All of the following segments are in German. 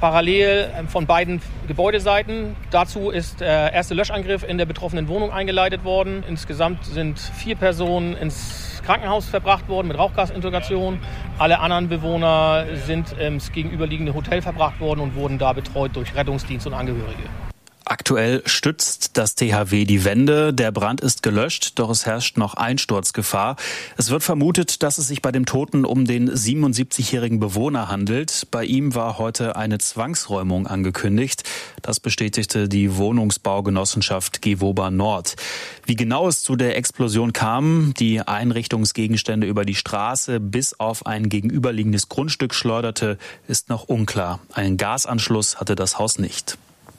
parallel von beiden Gebäudeseiten. Dazu ist der erste Löschangriff in der betroffenen Wohnung eingeleitet worden. Insgesamt sind 4 Personen ins Krankenhaus verbracht worden mit Rauchgasintubation. Alle anderen Bewohner sind ins gegenüberliegende Hotel verbracht worden und wurden da betreut durch Rettungsdienst und Angehörige. Aktuell stützt das THW die Wände. Der Brand ist gelöscht, doch es herrscht noch Einsturzgefahr. Es wird vermutet, dass es sich bei dem Toten um den 77-jährigen Bewohner handelt. Bei ihm war heute eine Zwangsräumung angekündigt. Das bestätigte die Wohnungsbaugenossenschaft Gewoba Nord. Wie genau es zu der Explosion kam, die Einrichtungsgegenstände über die Straße bis auf ein gegenüberliegendes Grundstück schleuderte, ist noch unklar. Einen Gasanschluss hatte das Haus nicht.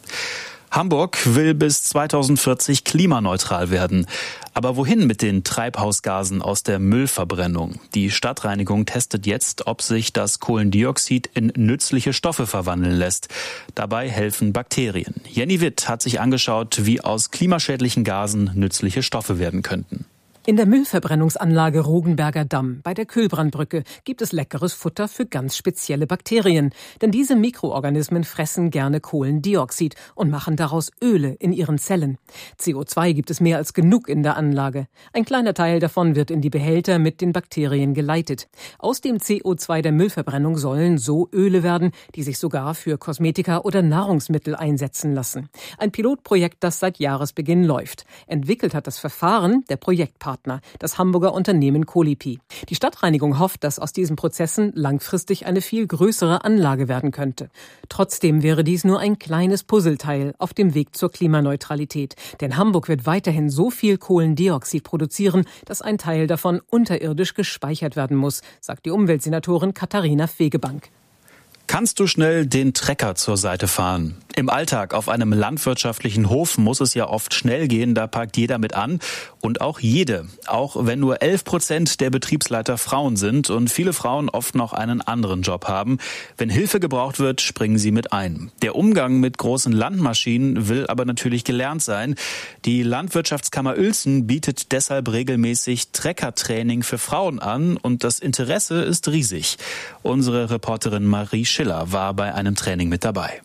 Hamburg will bis 2040 klimaneutral werden. Aber wohin mit den Treibhausgasen aus der Müllverbrennung? Die Stadtreinigung testet jetzt, ob sich das Kohlendioxid in nützliche Stoffe verwandeln lässt. Dabei helfen Bakterien. Jenny Witt hat sich angeschaut, wie aus klimaschädlichen Gasen nützliche Stoffe werden könnten. In der Müllverbrennungsanlage Rogenberger Damm bei der Kühlbrandbrücke gibt es leckeres Futter für ganz spezielle Bakterien. Denn diese Mikroorganismen fressen gerne Kohlendioxid und machen daraus Öle in ihren Zellen. CO2 gibt es mehr als genug in der Anlage. Ein kleiner Teil davon wird in die Behälter mit den Bakterien geleitet. Aus dem CO2 der Müllverbrennung sollen so Öle werden, die sich sogar für Kosmetika oder Nahrungsmittel einsetzen lassen. Ein Pilotprojekt, das seit Jahresbeginn läuft. Entwickelt hat das Verfahren der Projektpartner, das Hamburger Unternehmen Colipi. Die Stadtreinigung hofft, dass aus diesen Prozessen langfristig eine viel größere Anlage werden könnte. Trotzdem wäre dies nur ein kleines Puzzleteil auf dem Weg zur Klimaneutralität. Denn Hamburg wird weiterhin so viel Kohlendioxid produzieren, dass ein Teil davon unterirdisch gespeichert werden muss, sagt die Umweltsenatorin Katharina Fegebank. Kannst du schnell den Trecker zur Seite fahren? Im Alltag auf einem landwirtschaftlichen Hof muss es ja oft schnell gehen, da packt jeder mit an und auch jede. Auch wenn nur 11% der Betriebsleiter Frauen sind und viele Frauen oft noch einen anderen Job haben. Wenn Hilfe gebraucht wird, springen sie mit ein. Der Umgang mit großen Landmaschinen will aber natürlich gelernt sein. Die Landwirtschaftskammer Uelzen bietet deshalb regelmäßig Treckertraining für Frauen an und das Interesse ist riesig. Unsere Reporterin Marie Schiller war bei einem Training mit dabei.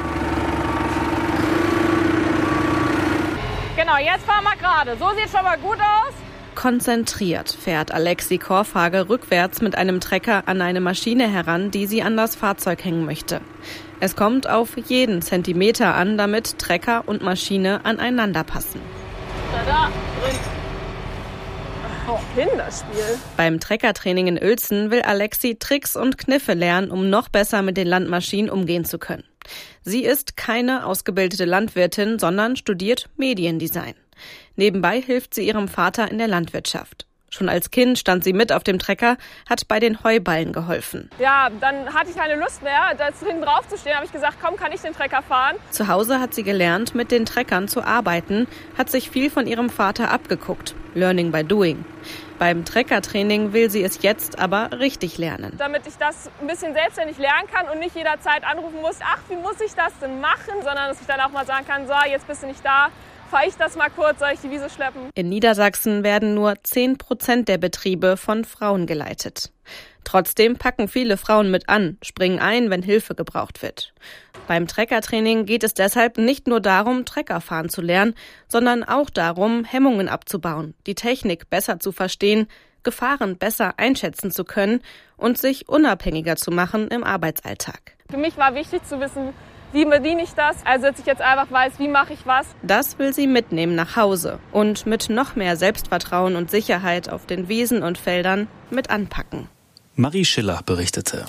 Genau, jetzt fahren wir gerade. So sieht schon mal gut aus. Konzentriert fährt Alexi Korfhage rückwärts mit einem Trecker an eine Maschine heran, die sie an das Fahrzeug hängen möchte. Es kommt auf jeden Zentimeter an, damit Trecker und Maschine aneinander passen. Da, drin. Oh, Kinderspiel. Beim Treckertraining in Uelzen will Alexi Tricks und Kniffe lernen, um noch besser mit den Landmaschinen umgehen zu können. Sie ist keine ausgebildete Landwirtin, sondern studiert Mediendesign. Nebenbei hilft sie ihrem Vater in der Landwirtschaft. Schon als Kind stand sie mit auf dem Trecker, hat bei den Heuballen geholfen. Ja, dann hatte ich keine Lust mehr, da hinten drauf zu stehen. Habe ich gesagt, komm, kann ich den Trecker fahren? Zu Hause hat sie gelernt, mit den Treckern zu arbeiten, hat sich viel von ihrem Vater abgeguckt. Learning by doing. Beim Treckertraining will sie es jetzt aber richtig lernen. Damit ich das ein bisschen selbstständig lernen kann und nicht jederzeit anrufen muss, ach, wie muss ich das denn machen? Sondern dass ich dann auch mal sagen kann, so, jetzt bist du nicht da, fahre ich das mal kurz, soll ich die Wiese schleppen? In Niedersachsen werden nur 10% der Betriebe von Frauen geleitet. Trotzdem packen viele Frauen mit an, springen ein, wenn Hilfe gebraucht wird. Beim Treckertraining geht es deshalb nicht nur darum, Trecker fahren zu lernen, sondern auch darum, Hemmungen abzubauen, die Technik besser zu verstehen, Gefahren besser einschätzen zu können und sich unabhängiger zu machen im Arbeitsalltag. Für mich war wichtig zu wissen, wie bediene ich das? Also, dass ich jetzt einfach weiß, wie mache ich was? Das will sie mitnehmen nach Hause und mit noch mehr Selbstvertrauen und Sicherheit auf den Wiesen und Feldern mit anpacken. Marie Schiller berichtete.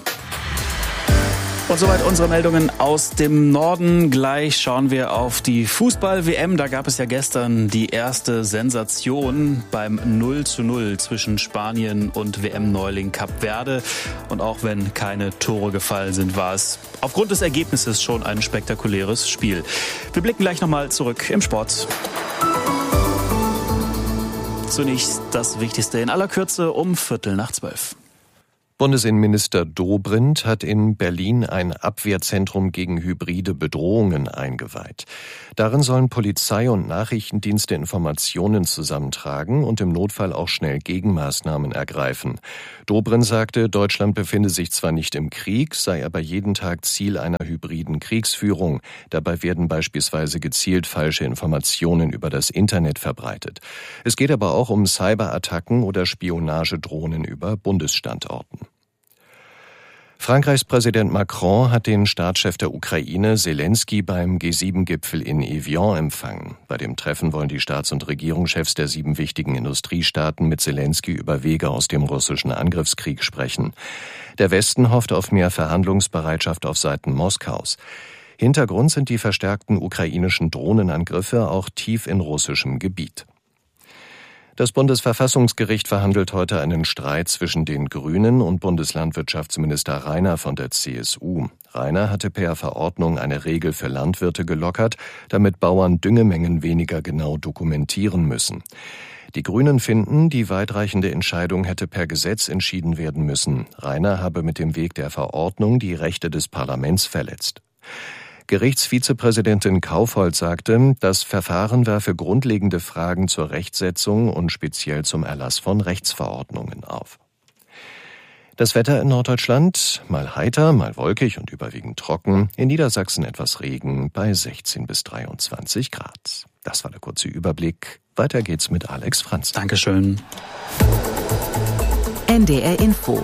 Und soweit unsere Meldungen aus dem Norden. Gleich schauen wir auf die Fußball-WM. Da gab es ja gestern die erste Sensation beim 0:0 zwischen Spanien und WM-Neuling Kap Verde. Und auch wenn keine Tore gefallen sind, war es aufgrund des Ergebnisses schon ein spektakuläres Spiel. Wir blicken gleich nochmal zurück im Sport. Zunächst das Wichtigste in aller Kürze um 11:45. Bundesinnenminister Dobrindt hat in Berlin ein Abwehrzentrum gegen hybride Bedrohungen eingeweiht. Darin sollen Polizei und Nachrichtendienste Informationen zusammentragen und im Notfall auch schnell Gegenmaßnahmen ergreifen. Dobrindt sagte, Deutschland befinde sich zwar nicht im Krieg, sei aber jeden Tag Ziel einer hybriden Kriegsführung. Dabei werden beispielsweise gezielt falsche Informationen über das Internet verbreitet. Es geht aber auch um Cyberattacken oder Spionagedrohnen über Bundesstandorten. Frankreichs Präsident Macron hat den Staatschef der Ukraine, Selenskyj, beim G7-Gipfel in Evian empfangen. Bei dem Treffen wollen die Staats- und Regierungschefs der 7 wichtigen Industriestaaten mit Selenskyj über Wege aus dem russischen Angriffskrieg sprechen. Der Westen hofft auf mehr Verhandlungsbereitschaft auf Seiten Moskaus. Hintergrund sind die verstärkten ukrainischen Drohnenangriffe auch tief in russischem Gebiet. Das Bundesverfassungsgericht verhandelt heute einen Streit zwischen den Grünen und Bundeslandwirtschaftsminister Rainer von der CSU. Rainer hatte per Verordnung eine Regel für Landwirte gelockert, damit Bauern Düngemengen weniger genau dokumentieren müssen. Die Grünen finden, die weitreichende Entscheidung hätte per Gesetz entschieden werden müssen. Rainer habe mit dem Weg der Verordnung die Rechte des Parlaments verletzt. Gerichtsvizepräsidentin Kaufhold sagte, das Verfahren werfe grundlegende Fragen zur Rechtsetzung und speziell zum Erlass von Rechtsverordnungen auf. Das Wetter in Norddeutschland, mal heiter, mal wolkig und überwiegend trocken. In Niedersachsen etwas Regen bei 16 bis 23 Grad. Das war der kurze Überblick. Weiter geht's mit Alex Franz. Dankeschön. NDR Info.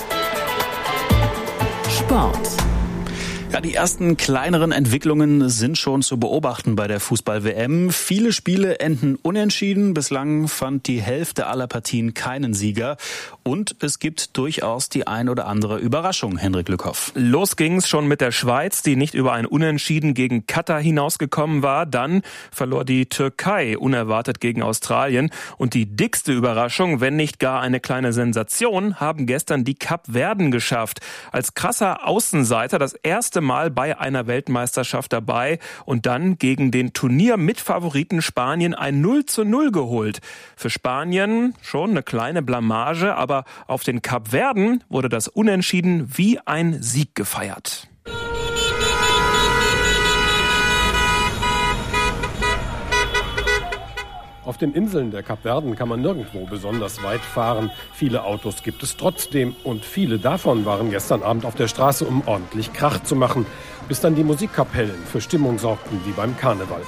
Sport. Ja, die ersten kleineren Entwicklungen sind schon zu beobachten bei der Fußball-WM. Viele Spiele enden unentschieden. Bislang fand die Hälfte aller Partien keinen Sieger. Und es gibt durchaus die ein oder andere Überraschung, Henrik Lückhoff. Los ging's schon mit der Schweiz, die nicht über ein Unentschieden gegen Katar hinausgekommen war. Dann verlor die Türkei unerwartet gegen Australien. Und die dickste Überraschung, wenn nicht gar eine kleine Sensation, haben gestern die Kapverden geschafft. Als krasser Außenseiter das erste Mal bei einer Weltmeisterschaft dabei und dann gegen den Turniermitfavoriten Spanien ein 0:0 geholt. Für Spanien schon eine kleine Blamage, aber auf den Kapverden wurde das Unentschieden wie ein Sieg gefeiert. Auf den Inseln der Kapverden kann man nirgendwo besonders weit fahren. Viele Autos gibt es trotzdem und viele davon waren gestern Abend auf der Straße, um ordentlich Krach zu machen, bis dann die Musikkapellen für Stimmung sorgten wie beim Karneval.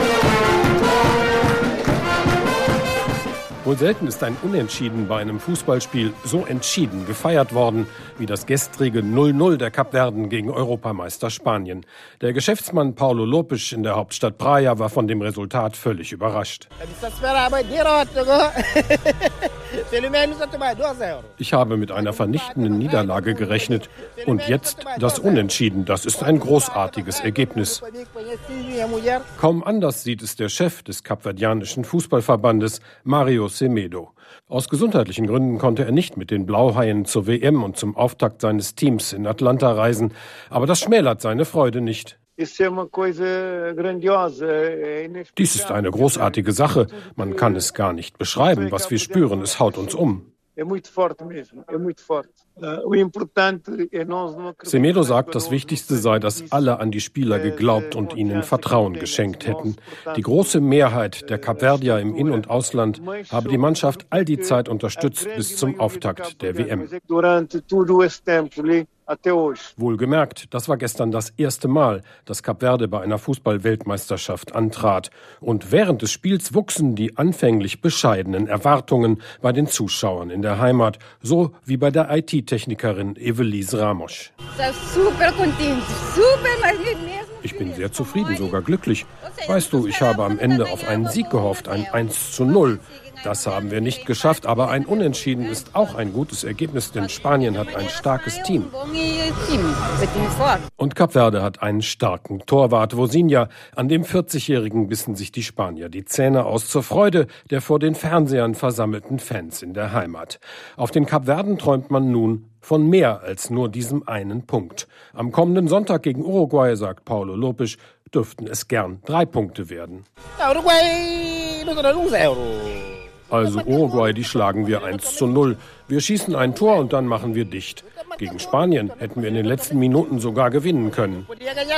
Wohl selten ist ein Unentschieden bei einem Fußballspiel so entschieden gefeiert worden wie das gestrige 0:0 der Kapverden gegen Europameister Spanien. Der Geschäftsmann Paulo Lopes in der Hauptstadt Praia war von dem Resultat völlig überrascht. Ich habe mit einer vernichtenden Niederlage gerechnet und jetzt das Unentschieden. Das ist ein großartiges Ergebnis. Kaum anders sieht es der Chef des kapverdianischen Fußballverbandes, Mario Semedo. Aus gesundheitlichen Gründen konnte er nicht mit den Blauhaien zur WM und zum Auftakt seines Teams in Atlanta reisen. Aber das schmälert seine Freude nicht. Dies ist eine großartige Sache. Man kann es gar nicht beschreiben, was wir spüren. Es haut uns um. Semedo sagt, das Wichtigste sei, dass alle an die Spieler geglaubt und ihnen Vertrauen geschenkt hätten. Die große Mehrheit der Kapverdier im In- und Ausland habe die Mannschaft all die Zeit unterstützt bis zum Auftakt der WM. Wohlgemerkt, das war gestern das erste Mal, dass Kap Verde bei einer Fußball-Weltmeisterschaft antrat. Und während des Spiels wuchsen die anfänglich bescheidenen Erwartungen bei den Zuschauern in der Heimat, so wie bei der IT-Technikerin Evelise Ramos. Ich bin sehr zufrieden, sogar glücklich. Weißt du, ich habe am Ende auf einen Sieg gehofft, ein 1:0. Das haben wir nicht geschafft, aber ein Unentschieden ist auch ein gutes Ergebnis, denn Spanien hat ein starkes Team. Und Kap Verde hat einen starken Torwart, Vozinha. An dem 40-Jährigen bissen sich die Spanier die Zähne aus zur Freude der vor den Fernsehern versammelten Fans in der Heimat. Auf den Kapverden träumt man nun von mehr als nur diesem einen Punkt. Am kommenden Sonntag gegen Uruguay, sagt Paulo Lopes, dürften es gern 3 Punkte werden. Also Uruguay, die schlagen wir 1:0. Wir schießen ein Tor und dann machen wir dicht. Gegen Spanien hätten wir in den letzten Minuten sogar gewinnen können.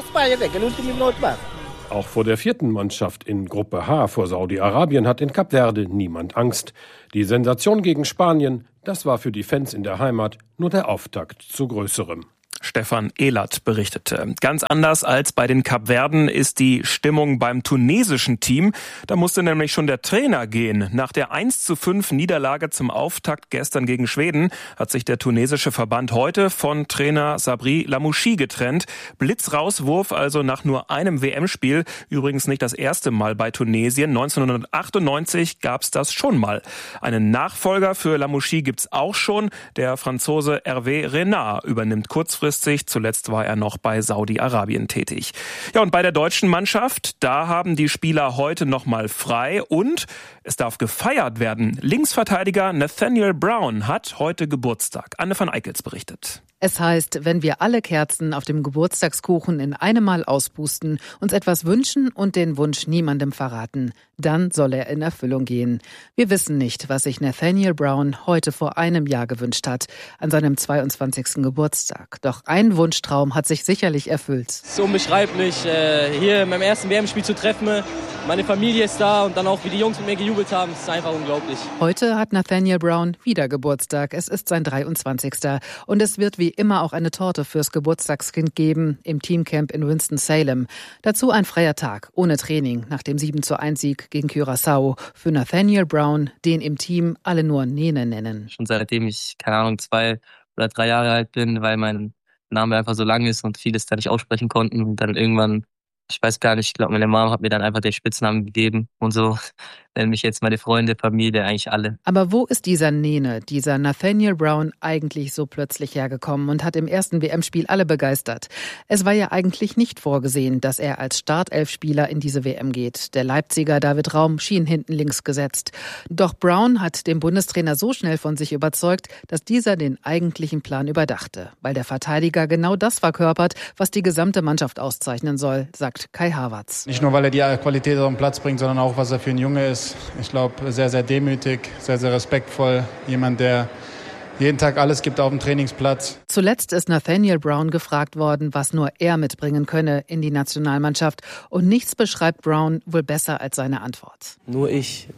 Auch vor der 4. Mannschaft in Gruppe H vor Saudi-Arabien hat in Kap Verde niemand Angst. Die Sensation gegen Spanien, das war für die Fans in der Heimat nur der Auftakt zu Größerem. Stefan Ehlert berichtete. Ganz anders als bei den Kapverden ist die Stimmung beim tunesischen Team. Da musste nämlich schon der Trainer gehen. Nach der 1:5 Niederlage zum Auftakt gestern gegen Schweden hat sich der tunesische Verband heute von Trainer Sabri Lamouchi getrennt. Blitzrauswurf also nach nur einem WM-Spiel. Übrigens nicht das erste Mal bei Tunesien. 1998 gab es das schon mal. Einen Nachfolger für Lamouchi gibt's auch schon. Der Franzose Hervé Renard übernimmt kurzfristig. Zuletzt war er noch bei Saudi-Arabien tätig. Ja, und bei der deutschen Mannschaft, da haben die Spieler heute nochmal frei und es darf gefeiert werden. Linksverteidiger Nathaniel Brown hat heute Geburtstag. Anne van Eickels berichtet. Es heißt, wenn wir alle Kerzen auf dem Geburtstagskuchen in einem Mal auspusten, uns etwas wünschen und den Wunsch niemandem verraten, dann soll er in Erfüllung gehen. Wir wissen nicht, was sich Nathaniel Brown heute vor einem Jahr gewünscht hat, an seinem 22. Geburtstag. Doch ein Wunschtraum hat sich sicherlich erfüllt. Es ist unbeschreiblich, hier in meinem ersten WM-Spiel zu treffen. Meine Familie ist da und dann auch, wie die Jungs mit mir gejubelt haben, es ist einfach unglaublich. Heute hat Nathaniel Brown wieder Geburtstag. Es ist sein 23. Und es wird wie immer auch eine Torte fürs Geburtstagskind geben im Teamcamp in Winston-Salem. Dazu ein freier Tag ohne Training nach dem 7:1-Sieg gegen Curaçao. Für Nathaniel Brown, den im Team alle nur Nene nennen. Schon seitdem ich, 2 oder 3 Jahre alt bin, weil mein Name einfach so lang ist und vieles da nicht aussprechen konnten. Und dann irgendwann, ich weiß gar nicht, ich glaube, meine Mom hat mir dann einfach den Spitznamen gegeben und so nennen mich jetzt meine Freunde, Familie, eigentlich alle. Aber wo ist dieser Nene, dieser Nathaniel Brown eigentlich so plötzlich hergekommen und hat im ersten WM-Spiel alle begeistert? Es war ja eigentlich nicht vorgesehen, dass er als Startelfspieler in diese WM geht. Der Leipziger David Raum schien hinten links gesetzt. Doch Brown hat den Bundestrainer so schnell von sich überzeugt, dass dieser den eigentlichen Plan überdachte, weil der Verteidiger genau das verkörpert, was die gesamte Mannschaft auszeichnen soll, sagt Kai Havertz. Nicht nur, weil er die Qualität auf den Platz bringt, sondern auch, was er für ein Junge ist. Ich glaube, sehr, sehr demütig, sehr, sehr respektvoll. Jemand, der jeden Tag alles gibt auf dem Trainingsplatz. Zuletzt ist Nathaniel Brown gefragt worden, was nur er mitbringen könne in die Nationalmannschaft. Und nichts beschreibt Brown wohl besser als seine Antwort. Nur ich,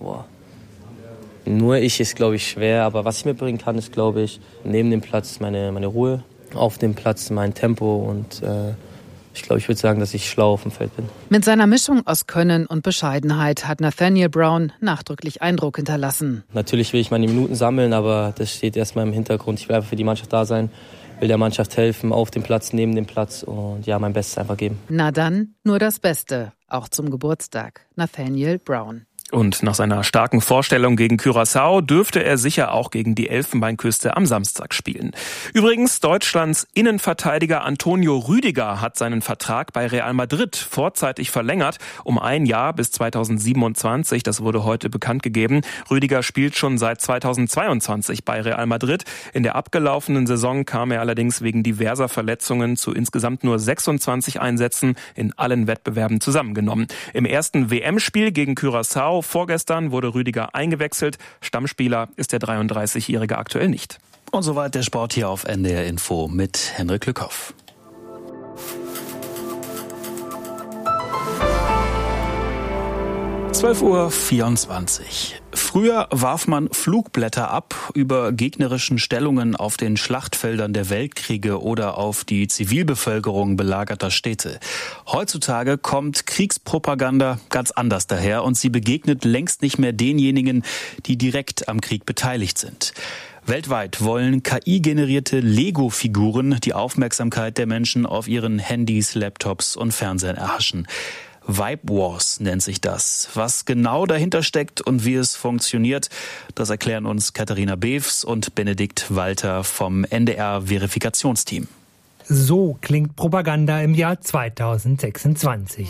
Nur ich ist, glaube ich, schwer. Aber was ich mitbringen kann, ist, glaube ich, neben dem Platz meine Ruhe, auf dem Platz mein Tempo und ich glaube, ich würde sagen, dass ich schlau auf dem Feld bin. Mit seiner Mischung aus Können und Bescheidenheit hat Nathaniel Brown nachdrücklich Eindruck hinterlassen. Natürlich will ich meine Minuten sammeln, aber das steht erstmal im Hintergrund. Ich will einfach für die Mannschaft da sein, will der Mannschaft helfen, auf dem Platz, neben dem Platz und ja, mein Bestes einfach geben. Na dann, nur das Beste, auch zum Geburtstag. Nathaniel Brown. Und nach seiner starken Vorstellung gegen Curaçao dürfte er sicher auch gegen die Elfenbeinküste am Samstag spielen. Übrigens, Deutschlands Innenverteidiger Antonio Rüdiger hat seinen Vertrag bei Real Madrid vorzeitig verlängert, um 1 Jahr bis 2027. Das wurde heute bekannt gegeben. Rüdiger spielt schon seit 2022 bei Real Madrid. In der abgelaufenen Saison kam er allerdings wegen diverser Verletzungen zu insgesamt nur 26 Einsätzen in allen Wettbewerben zusammengenommen. Im ersten WM-Spiel gegen Curaçao vorgestern wurde Rüdiger eingewechselt. Stammspieler ist der 33-Jährige aktuell nicht. Und soweit der Sport hier auf NDR Info mit Henrik Lückhoff. (12:24 Uhr). Früher warf man Flugblätter ab über gegnerischen Stellungen auf den Schlachtfeldern der Weltkriege oder auf die Zivilbevölkerung belagerter Städte. Heutzutage kommt Kriegspropaganda ganz anders daher und sie begegnet längst nicht mehr denjenigen, die direkt am Krieg beteiligt sind. Weltweit wollen KI-generierte Lego-Figuren die Aufmerksamkeit der Menschen auf ihren Handys, Laptops und Fernsehern erhaschen. Vibe Wars nennt sich das. Was genau dahinter steckt und wie es funktioniert, das erklären uns Katharina Bews und Benedikt Walter vom NDR-Verifikationsteam. So klingt Propaganda im Jahr 2026.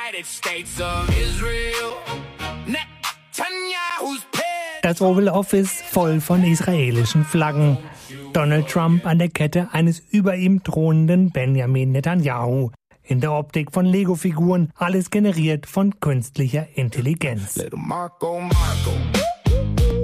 Das Oval Office voll von israelischen Flaggen. Donald Trump an der Kette eines über ihm thronenden Benjamin Netanyahu. In der Optik von Lego-Figuren, alles generiert von künstlicher Intelligenz.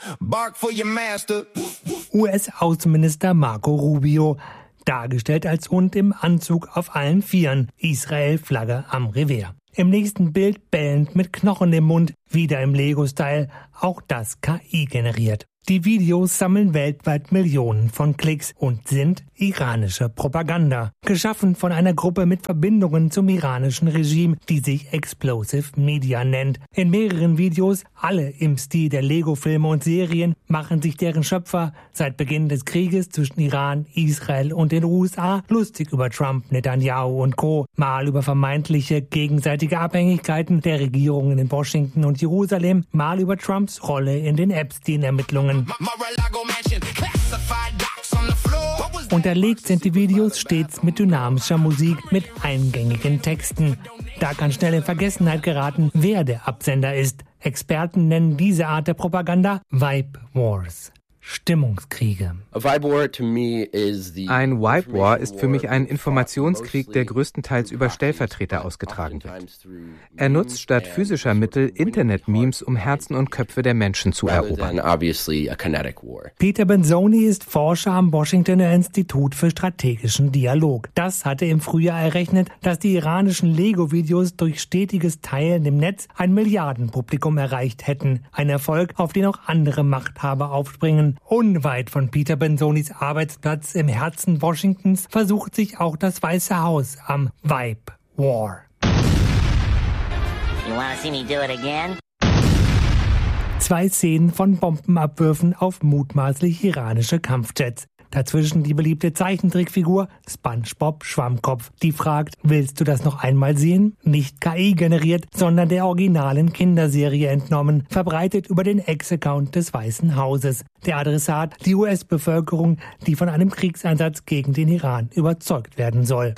US-Außenminister Marco Rubio, dargestellt als Hund im Anzug auf allen Vieren, Israel-Flagge am Revers. Im nächsten Bild bellend mit Knochen im Mund, wieder im Lego-Style, auch das KI generiert. Die Videos sammeln weltweit Millionen von Klicks und sind iranische Propaganda. Geschaffen von einer Gruppe mit Verbindungen zum iranischen Regime, die sich Explosive Media nennt. In mehreren Videos, alle im Stil der Lego-Filme und Serien, machen sich deren Schöpfer seit Beginn des Krieges zwischen Iran, Israel und den USA lustig über Trump, Netanyahu und Co., mal über vermeintliche gegenseitige Abhängigkeiten der Regierungen in Washington und Jerusalem, mal über Trumps Rolle in den Epstein-Ermittlungen. Unterlegt sind die Videos stets mit dynamischer Musik, mit eingängigen Texten. Da kann schnell in Vergessenheit geraten, wer der Absender ist. Experten nennen diese Art der Propaganda Vibe Wars. Stimmungskriege. Ein Vibe War ist für mich ein Informationskrieg, der größtenteils über Stellvertreter ausgetragen wird. Er nutzt statt physischer Mittel Internet-Memes, um Herzen und Köpfe der Menschen zu erobern. Peter Benzoni ist Forscher am Washingtoner Institut für strategischen Dialog. Das hatte im Frühjahr errechnet, dass die iranischen Lego-Videos durch stetiges Teilen im Netz ein Milliardenpublikum erreicht hätten. Ein Erfolg, auf den auch andere Machthaber aufspringen. Unweit von Peter Benzonis Arbeitsplatz im Herzen Washingtons versucht sich auch das Weiße Haus am Vibe War. You wanna see me do it again? 2 Szenen von Bombenabwürfen auf mutmaßlich iranische Kampfjets. Dazwischen die beliebte Zeichentrickfigur SpongeBob Schwammkopf, die fragt, willst du das noch einmal sehen? Nicht KI generiert, sondern der originalen Kinderserie entnommen, verbreitet über den Ex-Account des Weißen Hauses. Der Adressat, die US-Bevölkerung, die von einem Kriegseinsatz gegen den Iran überzeugt werden soll.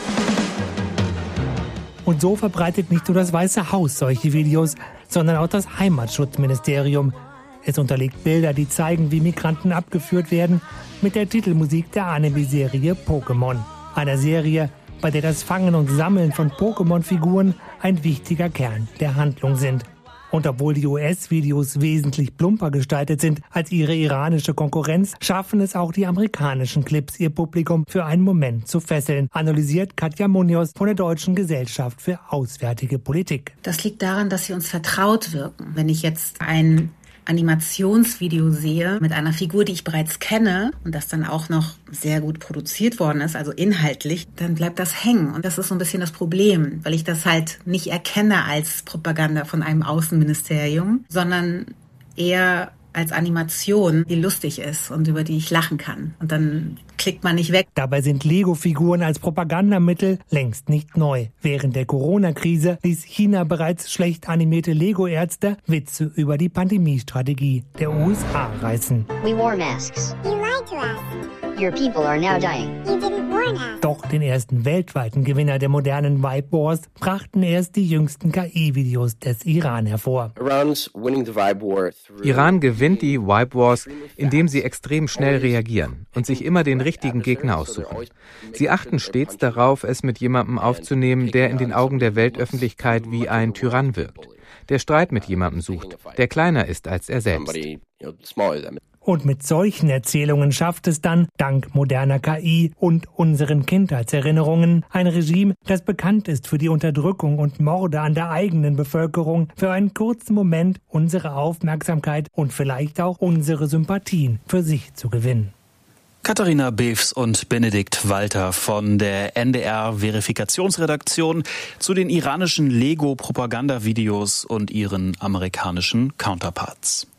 Und so verbreitet nicht nur das Weiße Haus solche Videos, sondern auch das Heimatschutzministerium. Es unterlegt Bilder, die zeigen, wie Migranten abgeführt werden, mit der Titelmusik der Anime-Serie Pokémon. Einer Serie, bei der das Fangen und Sammeln von Pokémon-Figuren ein wichtiger Kern der Handlung sind. Und obwohl die US-Videos wesentlich plumper gestaltet sind als ihre iranische Konkurrenz, schaffen es auch die amerikanischen Clips, ihr Publikum für einen Moment zu fesseln, analysiert Katja Munoz von der Deutschen Gesellschaft für Auswärtige Politik. Das liegt daran, dass sie uns vertraut wirken. Wenn ich jetzt ein Animationsvideo sehe mit einer Figur, die ich bereits kenne und das dann auch noch sehr gut produziert worden ist, also inhaltlich, dann bleibt das hängen. Und das ist so ein bisschen das Problem, weil ich das halt nicht erkenne als Propaganda von einem Außenministerium, sondern eher als Animation, die lustig ist und über die ich lachen kann. Und dann klickt man nicht weg. Dabei sind Lego-Figuren als Propagandamittel längst nicht neu. Während der Corona-Krise ließ China bereits schlecht animierte Lego-Ärzte Witze über die Pandemiestrategie der USA reißen. We wore masks. You lied to us. Your people are now dying. You didn't warn us. Doch den ersten weltweiten Gewinner der modernen Vibe Wars brachten erst die jüngsten KI-Videos des Iran hervor. Iran gewinnt die Vibe Wars, indem sie extrem schnell reagieren und sich immer den richtigen Gegner aussuchen. Sie achten stets darauf, es mit jemandem aufzunehmen, der in den Augen der Weltöffentlichkeit wie ein Tyrann wirkt, der Streit mit jemandem sucht, der kleiner ist als er selbst. Und mit solchen Erzählungen schafft es dann, dank moderner KI und unseren Kindheitserinnerungen, ein Regime, das bekannt ist für die Unterdrückung und Morde an der eigenen Bevölkerung, für einen kurzen Moment unsere Aufmerksamkeit und vielleicht auch unsere Sympathien für sich zu gewinnen. Katharina Bews und Benedikt Walter von der NDR-Verifikationsredaktion zu den iranischen Lego-Propagandavideos und ihren amerikanischen Counterparts.